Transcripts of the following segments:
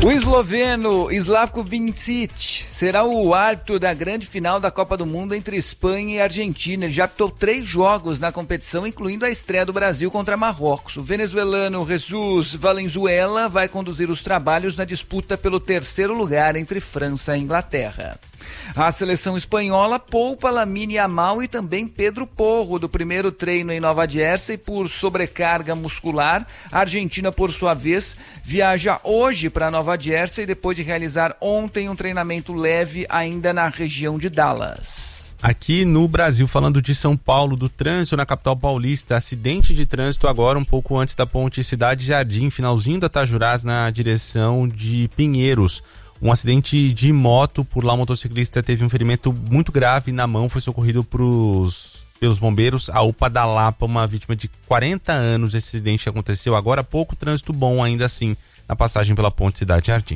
O esloveno Slavko Vincic será o árbitro da grande final da Copa do Mundo entre Espanha e Argentina. Ele já apitou 3 jogos na competição, incluindo a estreia do Brasil contra Marrocos. O venezuelano Jesus Valenzuela vai conduzir os trabalhos na disputa pelo 3º lugar entre França e Inglaterra. A seleção espanhola poupa Lamine Yamal e também Pedro Porro do primeiro treino em Nova Jersey por sobrecarga muscular. A Argentina, por sua vez, viaja hoje para Nova Jersey depois de realizar ontem um treinamento leve ainda na região de Dallas. Aqui no Brasil, falando de São Paulo, do trânsito na capital paulista, acidente de trânsito agora um pouco antes da ponte Cidade Jardim, finalzinho da Tajurás na direção de Pinheiros. Um acidente de moto, por lá o motociclista teve um ferimento muito grave na mão, foi socorrido pelos bombeiros. A UPA da Lapa, uma vítima de 40 anos, esse acidente aconteceu agora há pouco, trânsito bom ainda assim na passagem pela ponte Cidade Jardim.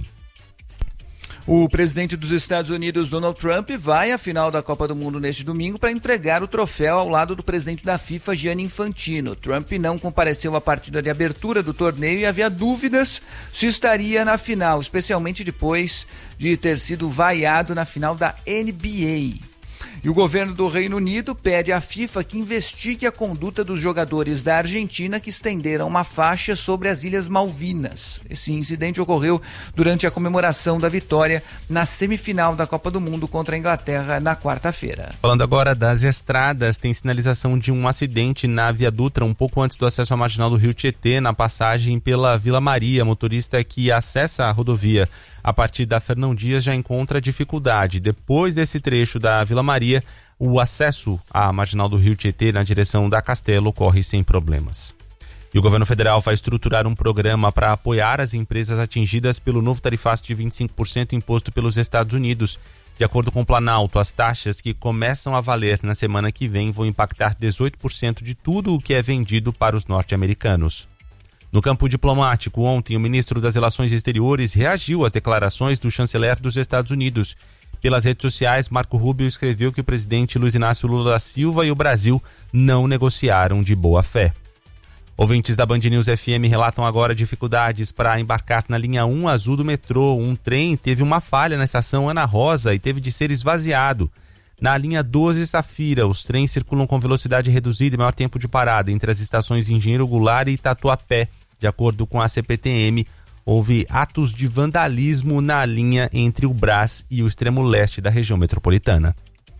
O presidente dos Estados Unidos, Donald Trump, vai à final da Copa do Mundo neste domingo para entregar o troféu ao lado do presidente da FIFA, Gianni Infantino. Trump não compareceu à partida de abertura do torneio e havia dúvidas se estaria na final, especialmente depois de ter sido vaiado na final da NBA. E o governo do Reino Unido pede à FIFA que investigue a conduta dos jogadores da Argentina que estenderam uma faixa sobre as Ilhas Malvinas. Esse incidente ocorreu durante a comemoração da vitória na semifinal da Copa do Mundo contra a Inglaterra na quarta-feira. Falando agora das estradas, tem sinalização de um acidente na Via Dutra, um pouco antes do acesso à marginal do Rio Tietê, na passagem pela Vila Maria. Motorista que acessa a rodovia a partir da Fernão Dias já encontra dificuldade. Depois desse trecho da Vila Maria, o acesso à marginal do Rio Tietê na direção da Castelo ocorre sem problemas. E o governo federal vai estruturar um programa para apoiar as empresas atingidas pelo novo tarifaço de 25% imposto pelos Estados Unidos. De acordo com o Planalto, as taxas que começam a valer na semana que vem vão impactar 18% de tudo o que é vendido para os norte-americanos. No campo diplomático, ontem o ministro das Relações Exteriores reagiu às declarações do chanceler dos Estados Unidos. Pelas redes sociais, Marco Rubio escreveu que o presidente Luiz Inácio Lula da Silva e o Brasil não negociaram de boa fé. Ouvintes da Band News FM relatam agora dificuldades para embarcar na linha 1 azul do metrô. Um trem teve uma falha na estação Ana Rosa e teve de ser esvaziado. Na linha 12 Safira, os trens circulam com velocidade reduzida e maior tempo de parada entre as estações Engenheiro Goulart e Tatuapé. De acordo com a CPTM, houve atos de vandalismo na linha entre o Brás e o extremo leste da região metropolitana.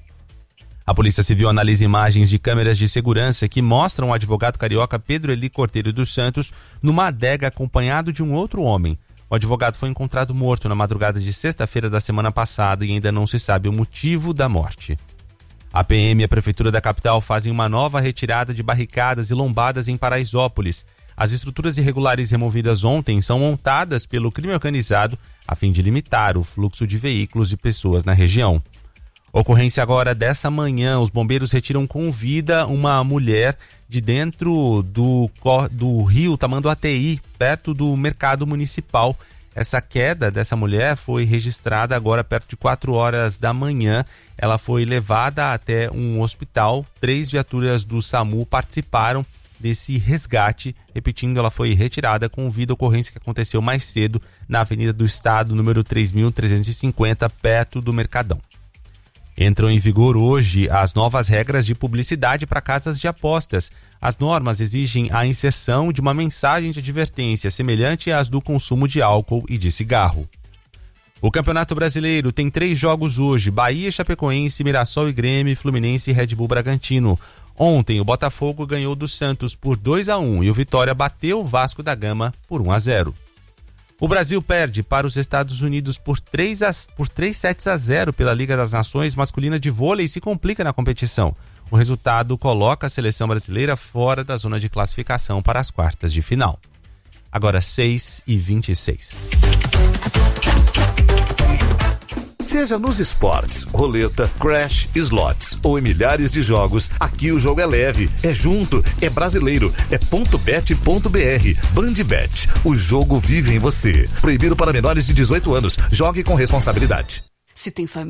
A Polícia Civil analisa imagens de câmeras de segurança que mostram o advogado carioca Pedro Eli Cordeiro dos Santos numa adega acompanhado de um outro homem. O advogado foi encontrado morto na madrugada de sexta-feira da semana passada e ainda não se sabe o motivo da morte. A PM e a Prefeitura da capital fazem uma nova retirada de barricadas e lombadas em Paraisópolis. As estruturas irregulares removidas ontem são montadas pelo crime organizado a fim de limitar o fluxo de veículos e pessoas na região. Ocorrência agora dessa manhã, os bombeiros retiram com vida uma mulher de dentro do rio Tamanduateí, perto do mercado municipal. Essa queda dessa mulher foi registrada agora perto de 4 horas da manhã. Ela foi levada até um hospital. 3 viaturas do SAMU participaram desse resgate. Repetindo, ela foi retirada com vida. Ocorrência que aconteceu mais cedo na Avenida do Estado, número 3.350, perto do Mercadão. Entram em vigor hoje as novas regras de publicidade para casas de apostas. As normas exigem a inserção de uma mensagem de advertência semelhante às do consumo de álcool e de cigarro. O Campeonato Brasileiro tem 3 jogos hoje: Bahia, Chapecoense, Mirassol e Grêmio, Fluminense e Red Bull Bragantino. Ontem o Botafogo ganhou do Santos por 2-1 e o Vitória bateu o Vasco da Gama por 1-0. O Brasil perde para os Estados Unidos por 3 sets a 0 pela Liga das Nações masculina de vôlei e se complica na competição. O resultado coloca a seleção brasileira fora da zona de classificação para as quartas de final. Agora 6h26. Seja nos esportes, roleta, crash, slots ou em milhares de jogos, aqui o jogo é leve, é junto, é brasileiro, é .bet.br. Bandbet, o jogo vive em você. Proibido para menores de 18 anos. Jogue com responsabilidade. Se tem família.